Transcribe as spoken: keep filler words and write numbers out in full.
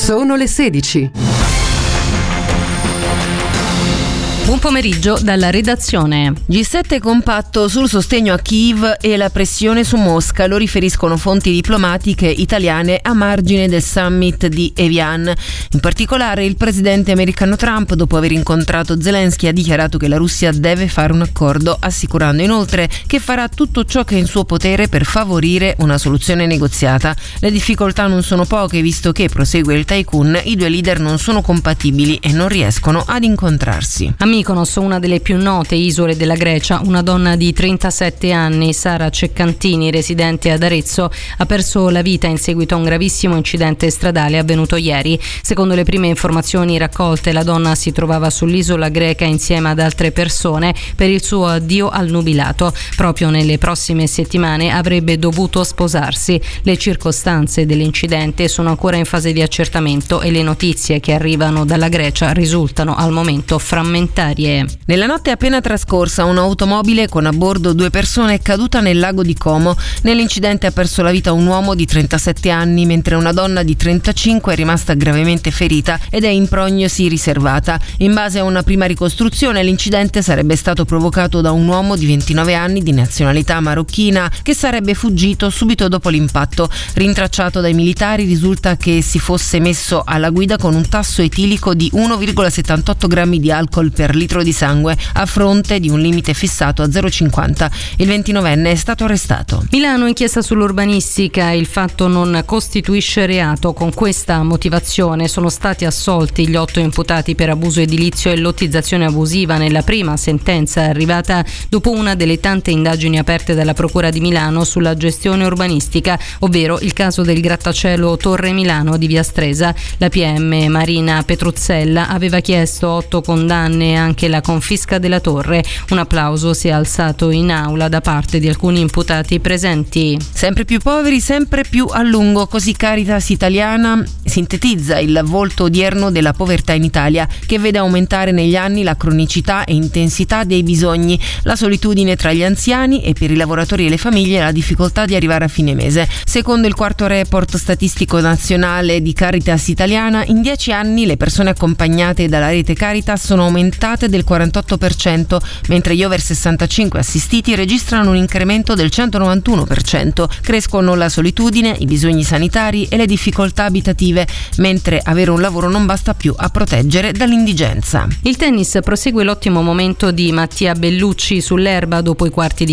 Sono le sedici. Buon pomeriggio dalla redazione. G sette compatto sul sostegno a Kiev e la pressione su Mosca, lo riferiscono fonti diplomatiche italiane a margine del summit di Evian. In particolare il presidente americano Trump, dopo aver incontrato Zelensky, ha dichiarato che la Russia deve fare un accordo, assicurando inoltre che farà tutto ciò che è in suo potere per favorire una soluzione negoziata. Le difficoltà non sono poche, visto che, prosegue il tycoon, i due leader non sono compatibili e non riescono ad incontrarsi. A Mykonos, una delle più note isole della Grecia, una donna di trentasette anni, Sara Ceccantini, residente ad Arezzo, ha perso la vita in seguito a un gravissimo incidente stradale avvenuto ieri. Secondo le prime informazioni raccolte, la donna si trovava sull'isola greca insieme ad altre persone per il suo addio al nubilato. Proprio nelle prossime settimane avrebbe dovuto sposarsi. Le circostanze dell'incidente sono ancora in fase di accertamento e le notizie che arrivano dalla Grecia risultano al momento frammentari. Nella notte appena trascorsa, un'automobile con a bordo due persone è caduta nel lago di Como. Nell'incidente ha perso la vita un uomo di trentasette anni, mentre una donna di trentacinque è rimasta gravemente ferita ed è in prognosi riservata. In base a una prima ricostruzione, l'incidente sarebbe stato provocato da un uomo di ventinove anni di nazionalità marocchina che sarebbe fuggito subito dopo l'impatto. Rintracciato dai militari, risulta che si fosse messo alla guida con un tasso etilico di uno virgola settantotto grammi di alcol per litro di sangue, a fronte di un limite fissato a zero virgola cinquanta. Il ventinovenne è stato arrestato. Milano, inchiesta sull'urbanistica, il fatto non costituisce reato. Con questa motivazione sono stati assolti gli otto imputati per abuso edilizio e lottizzazione abusiva nella prima sentenza arrivata dopo una delle tante indagini aperte dalla Procura di Milano sulla gestione urbanistica, ovvero il caso del grattacielo Torre Milano di Via Stresa. La P M Marina Petruzzella aveva chiesto otto condanne e anche la confisca della torre. Un applauso si è alzato in aula da parte di alcuni imputati presenti. Sempre più poveri, sempre più a lungo, così Caritas Italiana sintetizza il volto odierno della povertà in Italia, che vede aumentare negli anni la cronicità e intensità dei bisogni, la solitudine tra gli anziani e, per i lavoratori e le famiglie, la difficoltà di arrivare a fine mese. Secondo il quarto report statistico nazionale di Caritas Italiana, in dieci anni le persone accompagnate dalla rete Caritas sono aumentate del quarantotto per cento, mentre gli over sessantacinque assistiti registrano un incremento del centonovantuno per cento. Crescono la solitudine, i bisogni sanitari e le difficoltà abitative, mentre avere un lavoro non basta più a proteggere dall'indigenza. Il tennis prosegue l'ottimo momento di Mattia Bellucci sull'erba dopo i quarti di